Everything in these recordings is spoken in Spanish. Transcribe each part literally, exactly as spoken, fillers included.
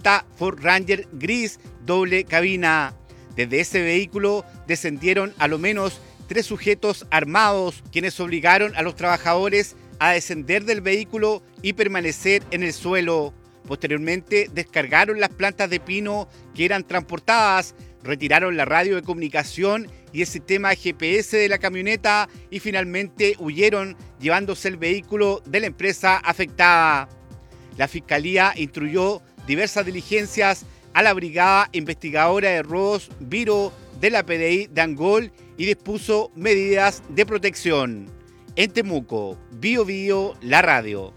Toyota Ford Ranger gris doble cabina. Desde ese vehículo descendieron a lo menos tres sujetos armados, quienes obligaron a los trabajadores a descender del vehículo y permanecer en el suelo. Posteriormente descargaron las plantas de pino que eran transportadas, retiraron la radio de comunicación y el sistema G P S de la camioneta y finalmente huyeron llevándose el vehículo de la empresa afectada. La Fiscalía instruyó diversas diligencias a la Brigada Investigadora de Robos Viro de la P D I de Angol y dispuso medidas de protección. En Temuco, Bio Bio, la radio.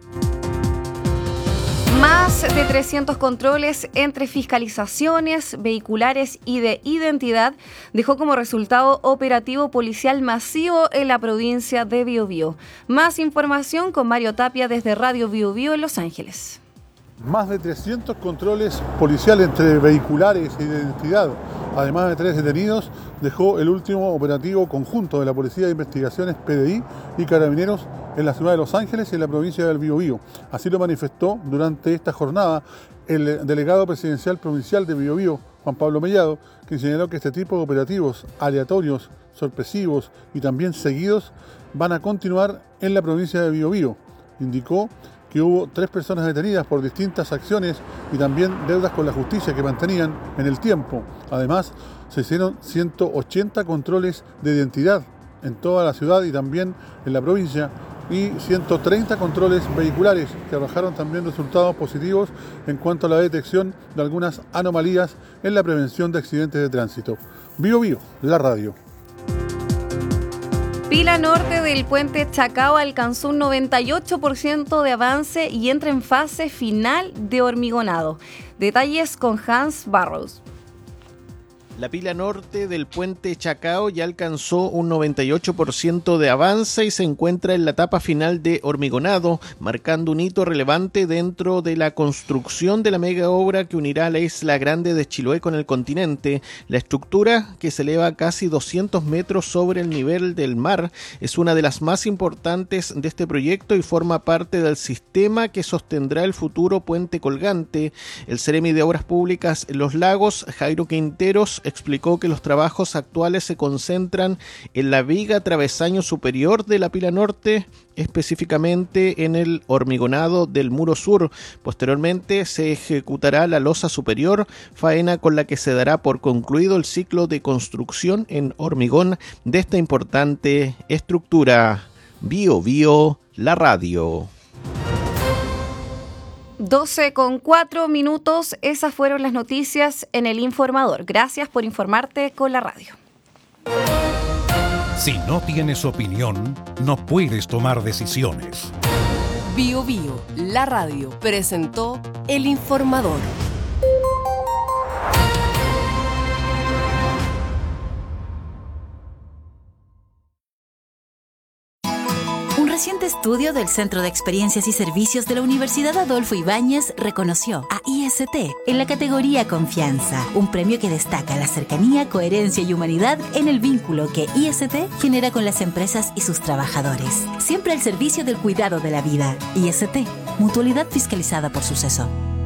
Más de trescientos controles entre fiscalizaciones vehiculares y de identidad dejó como resultado operativo policial masivo en la provincia de Biobío. Más información con Mario Tapia desde Radio Biobío en Los Ángeles. Más de trescientos controles policiales entre vehiculares y de identidad, además de tres detenidos, dejó el último operativo conjunto de la Policía de Investigaciones P D I y Carabineros en la ciudad de Los Ángeles y en la provincia del Biobío. Así lo manifestó durante esta jornada el delegado presidencial provincial de Biobío, Juan Pablo Mellado, quien señaló que este tipo de operativos aleatorios, sorpresivos y también seguidos van a continuar en la provincia de Biobío. Indicó que hubo tres personas detenidas por distintas acciones y también deudas con la justicia que mantenían en el tiempo. Además, se hicieron ciento ochenta controles de identidad en toda la ciudad y también en la provincia y ciento treinta controles vehiculares que arrojaron también resultados positivos en cuanto a la detección de algunas anomalías en la prevención de accidentes de tránsito. Bio Bio, la radio. Pila Norte del puente Chacao alcanzó un noventa y ocho por ciento de avance y entra en fase final de hormigonado. Detalles con Hans Barros. La pila norte del puente Chacao ya alcanzó un noventa y ocho por ciento de avance y se encuentra en la etapa final de hormigonado, marcando un hito relevante dentro de la construcción de la mega obra que unirá la isla grande de Chiloé con el continente. La estructura, que se eleva casi doscientos metros sobre el nivel del mar, es una de las más importantes de este proyecto y forma parte del sistema que sostendrá el futuro puente colgante. El Seremi de Obras Públicas en Los Lagos, Jairo Quinteros, explicó que los trabajos actuales se concentran en la viga travesaño superior de la pila norte, específicamente en el hormigonado del muro sur. Posteriormente se ejecutará la losa superior, faena con la que se dará por concluido el ciclo de construcción en hormigón de esta importante estructura. Bio Bio, la radio. doce con cuatro minutos, esas fueron las noticias en El Informador. Gracias por informarte con la radio. Si no tienes opinión, no puedes tomar decisiones. Bio Bio, la radio, presentó El Informador. Un reciente estudio del Centro de Experiencias y Servicios de la Universidad Adolfo Ibáñez reconoció a I S T en la categoría Confianza, un premio que destaca la cercanía, coherencia y humanidad en el vínculo que I S T genera con las empresas y sus trabajadores. Siempre al servicio del cuidado de la vida. I S T, mutualidad fiscalizada por Suceso.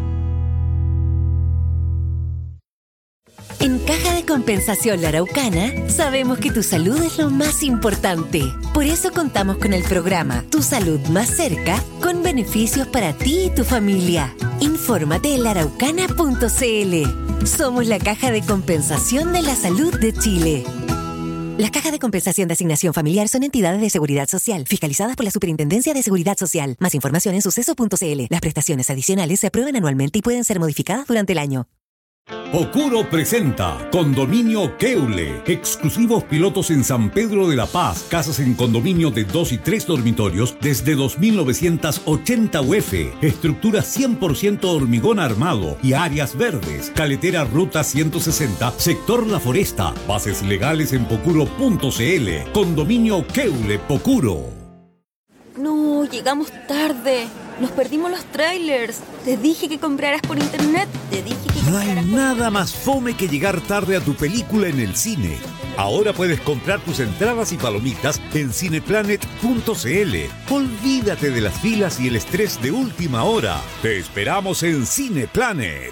En Caja de Compensación La Araucana, sabemos que tu salud es lo más importante. Por eso contamos con el programa Tu Salud Más Cerca, con beneficios para ti y tu familia. Infórmate en la araucana punto c l. Somos la Caja de Compensación de la Salud de Chile. Las cajas de compensación de asignación familiar son entidades de seguridad social, fiscalizadas por la Superintendencia de Seguridad Social. Más información en suceso punto c l. Las prestaciones adicionales se aprueban anualmente y pueden ser modificadas durante el año. Pocuro presenta Condominio Keule, exclusivos pilotos en San Pedro de la Paz, casas en condominio de dos y tres dormitorios desde dos mil novecientos ochenta U F, estructura cien por ciento hormigón armado y áreas verdes, caletera Ruta ciento sesenta, sector La Foresta, bases legales en pocuro punto c l. Condominio Keule Pocuro. No, llegamos tarde. Nos perdimos los trailers. Te dije que compraras por internet. Te dije que No hay nada más fome que llegar tarde a tu película en el cine. Ahora puedes comprar tus entradas y palomitas en cineplanet punto c l. Olvídate de las filas y el estrés de última hora. Te esperamos en Cineplanet.